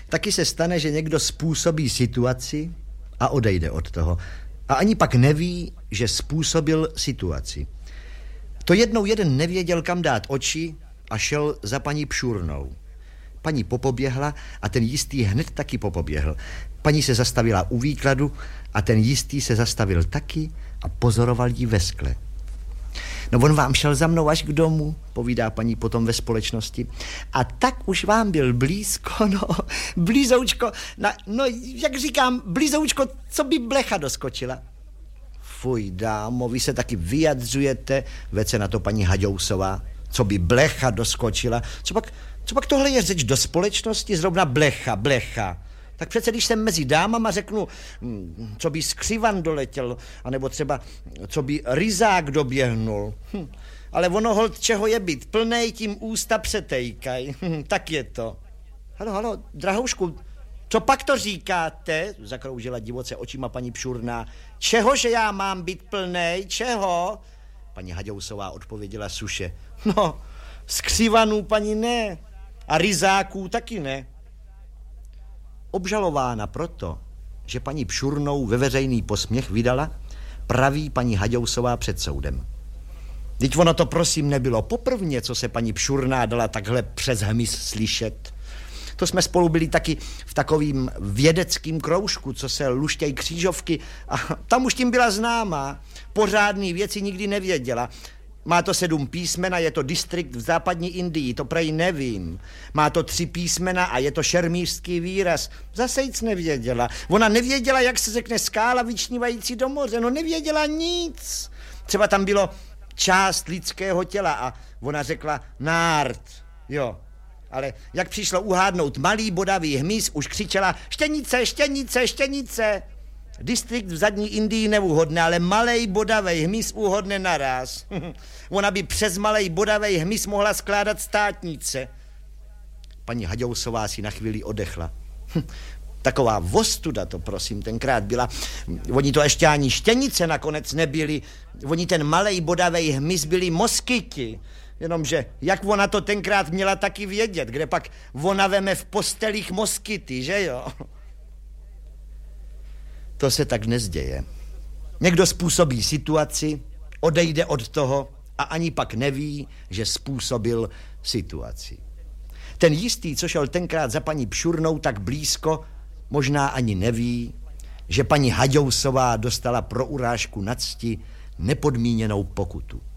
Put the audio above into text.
Taky se stane, že někdo způsobí situaci a odejde od toho. A ani pak neví, že způsobil situaci. To jednou jeden nevěděl, kam dát oči a šel za paní Pšurnou. Paní popoběhla a ten jistý hned taky popoběhl. Paní se zastavila u výkladu a ten jistý se zastavil taky a pozoroval jí ve skle. No on vám šel za mnou až k domu, povídá paní potom ve společnosti. A tak už vám byl blízko, no, blízoučko, no, jak říkám, blízoučko, co by blecha doskočila. Fuj, dámo, vy se taky vyjadřujete, vece na to paní Haďousová, co by blecha doskočila. Co pak tohle je řeč do společnosti, zrovna blecha. Tak přece, když jsem mezi dámama řeknu, co by skřivan doletěl, anebo třeba, co by ryzák doběhnul. Ale ono holt, čeho je být plnej, tím ústa přetejkaj. Tak je to. Halo, drahoušku, co pak to říkáte? Zakroužila divoce očima paní Pšurná. Čeho, že já mám být plnej? Čeho? Paní Haďousová odpověděla suše. No, skřivanů paní ne. A ryzáků taky ne. Obžalována proto, že paní Pšurnou ve veřejný posměch vydala, praví paní Haďousová před soudem. Vždyť ono to prosím nebylo poprvně, co se paní Pšurná dala takhle přes hmyz slyšet. To jsme spolu byli taky v takovým vědeckým kroužku, co se luštěj křížovky, a tam už tím byla známá. Pořádný věci nikdy nevěděla. Má to 7 písmen a je to distrikt v západní Indii, to prej nevím. Má to 3 písmena a je to šermířský výraz. Zase nic nevěděla. Ona nevěděla, jak se řekne skála vyčnívající do moře. No nevěděla nic. Třeba tam bylo část lidského těla a ona řekla nárt. Jo. Ale jak přišlo uhádnout malý bodavý hmyz, už křičela štěnice. Distrikt v zadní Indii neuhodne, ale malej bodavej hmyz uhodne naraz. Ona by přes malej bodavej hmyz mohla skládat státnice. Paní Haďousová si na chvíli odechla. Taková vostuda to prosím tenkrát byla. Oni to ještě ani štěnice nakonec nebyli. Oni ten malej bodavej hmyz byli moskyti. Jenomže jak ona to tenkrát měla taky vědět, kde pak ona veme v postelích moskyty, že jo? To se tak nezděje. Někdo způsobí situaci, odejde od toho a ani pak neví, že způsobil situaci. Ten jistý, co šel tenkrát za paní Pšurnou tak blízko, možná ani neví, že paní Haďousová dostala pro urážku na cti nepodmíněnou pokutu.